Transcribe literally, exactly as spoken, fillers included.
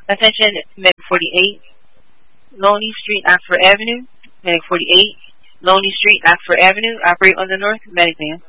Attention, Medic forty-eight, Lonely Street, Oxford Avenue. Medic forty-eight, Lonely Street, Oxford Avenue. Operate on the north. Medic man.